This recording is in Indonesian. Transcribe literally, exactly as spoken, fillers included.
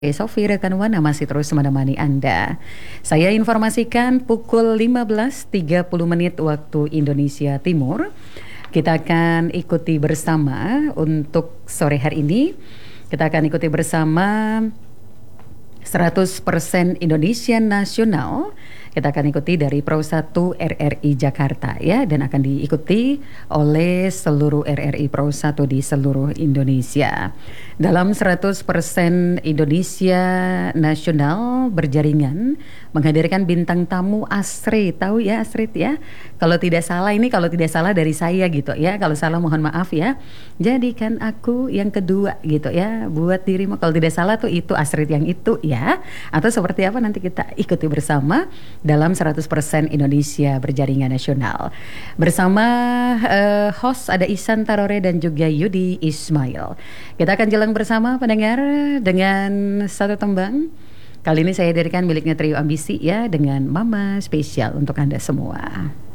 Sofi rekan Wana masih terus menemani Anda. Saya informasikan pukul lima belas tiga puluh menit waktu Indonesia Timur. Kita akan ikuti bersama untuk sore hari ini. Kita akan ikuti bersama seratus persen Indonesia Nasional. Kita akan ikuti dari Pro satu R R I Jakarta ya, dan akan diikuti oleh seluruh R R I Pro satu di seluruh Indonesia. Dalam seratus persen Indonesia Nasional berjaringan menghadirkan bintang tamu Astrid. Tahu ya Astrid ya? Kalau tidak salah ini kalau tidak salah dari saya gitu ya. Kalau salah mohon maaf ya. Jadikan aku yang kedua gitu ya buat dirimu. Kalau tidak salah tuh itu Astrid yang itu ya. Atau seperti apa nanti kita ikuti bersama dalam seratus persen Indonesia berjaringan nasional. Bersama uh, host ada Ihsan Tarore dan juga Yudi Ismail. Kita akan jalan bersama pendengar dengan satu tembang. Kali ini saya hadirkan miliknya Trio Ambisi ya, dengan Mama spesial untuk Anda semua.